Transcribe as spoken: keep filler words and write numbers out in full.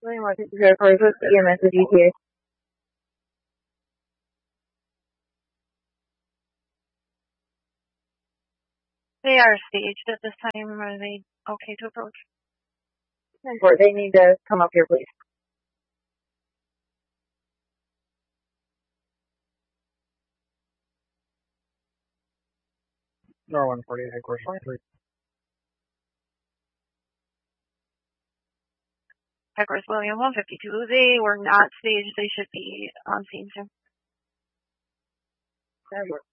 William one fifty-two headquarters, what's the E M S with E T A? They are staged at this time. Are they okay to approach? Or they need to come up here, please. Nor one forty-eight headquarters twenty-three. Headquarters William one fifty-two. They were not staged. They should be on scene soon. That works.